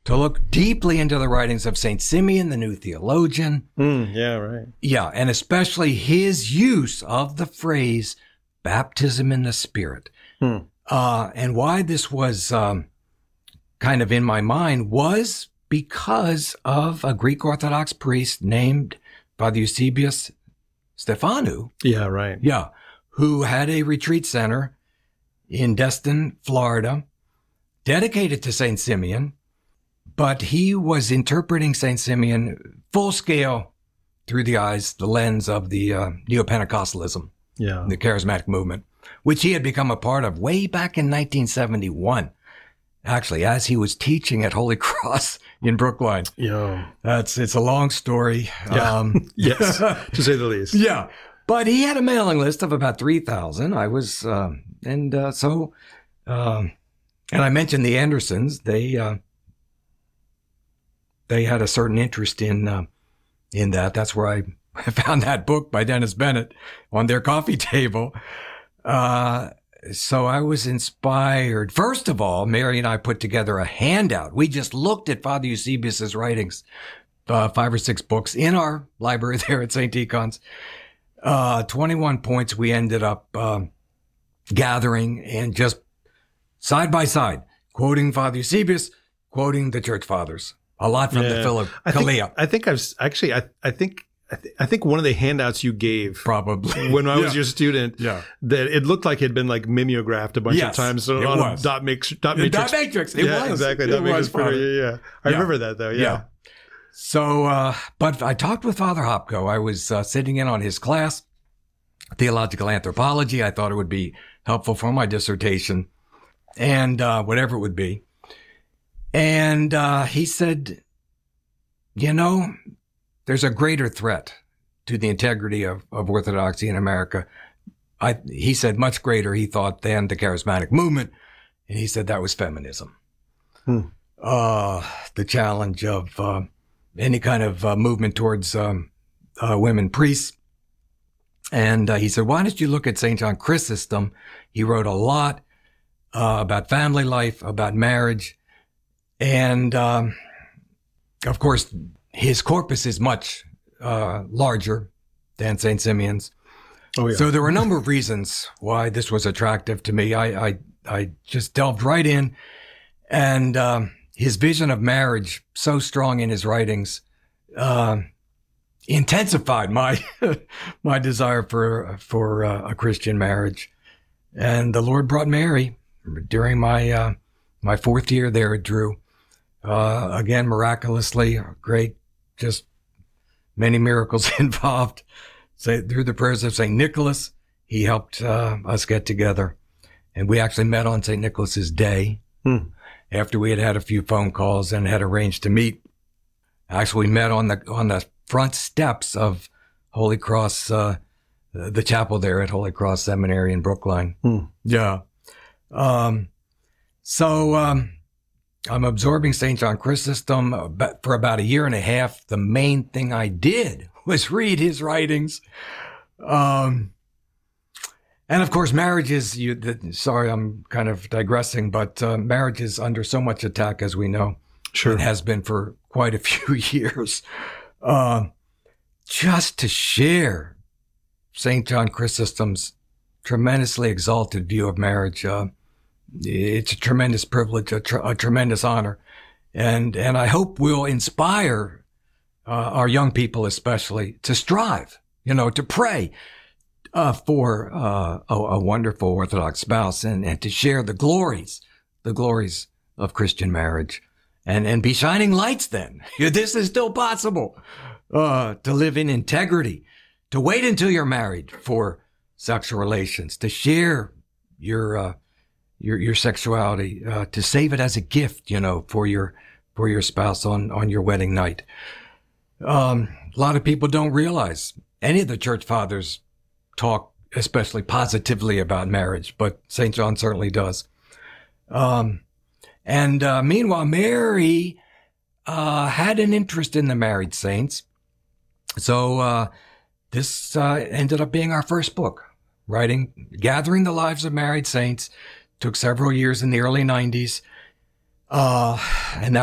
to look deeply into the writings of St. Simeon, the new theologian. Yeah, right. Yeah, and especially his use of the phrase baptism in the Spirit. And why this was kind of in my mind was because of a Greek Orthodox priest named Father Eusebius Stefanou. Yeah, right. Yeah, who had a retreat center in Destin, Florida, dedicated to St. Simeon, but he was interpreting St. Simeon full scale through the lens of the Neo-Pentecostalism, the charismatic movement, which he had become a part of way back in 1971, actually, as he was teaching at Holy Cross in Brookline. Yeah. It's a long story. Yeah. Yes, to say the least. Yeah. But he had a mailing list of about 3,000. I was, and I mentioned the Andersons. They had a certain interest in that. That's where I found that book by Dennis Bennett on their coffee table. So I was inspired. First of all, Mary and I put together a handout. We just looked at Father Eusebius's writings, 5 or 6 books in our library there at St. Econ's. 21 points we ended up gathering and just side by side, quoting Father Eusebius, quoting the Church Fathers. A lot from the Philokalia. I think one of the handouts you gave probably when I was your student, that it looked like it had been like mimeographed a bunch of times. So a lot of dot matrix. Dot matrix. It was. Exactly. Dot matrix. I remember that though. Yeah. So, but I talked with Father Hopko. I was sitting in on his class, theological anthropology. I thought it would be helpful for my dissertation and whatever it would be. And he said, there's a greater threat to the integrity of Orthodoxy in America. He said much greater, he thought, than the charismatic movement. And he said that was feminism. The challenge of any kind of movement towards women priests. And he said, why don't you look at St. John Chrysostom? He wrote a lot about family life, about marriage. And of course, his corpus is much larger than St. Simeon's. Oh, yeah. So there were a number of reasons why this was attractive to me. I just delved right in, and his vision of marriage, so strong in his writings, intensified my my desire for a Christian marriage. And the Lord brought Mary during my my 4th year there at Drew. Again, miraculously, great, just many miracles involved. Through the prayers of St. Nicholas, he helped us get together. And we actually met on St. Nicholas's Day after we had had a few phone calls and had arranged to meet. Actually, we met on the front steps of Holy Cross, the chapel there at Holy Cross Seminary in Brookline. Yeah. I'm absorbing St. John Chrysostom for about 1.5 years. The main thing I did was read his writings. And of course, marriage is, sorry, I'm kind of digressing, but marriage is under so much attack, as we know. Sure. It has been for quite a few years. Just to share St. John Chrysostom's tremendously exalted view of marriage, it's a tremendous privilege, a tremendous honor. And I hope we'll inspire our young people especially to strive, to pray for a wonderful Orthodox spouse and to share the glories of Christian marriage and be shining lights then. This is still possible, to live in integrity, to wait until you're married for sexual relations, to share your sexuality, to save it as a gift, for your spouse on your wedding night. A lot of people don't realize any of the Church Fathers talk especially positively about marriage, but St. John certainly does. Meanwhile, Mary had an interest in the married saints. So this ended up being our first book, gathering the lives of married saints. Took several years in the early 90s. And that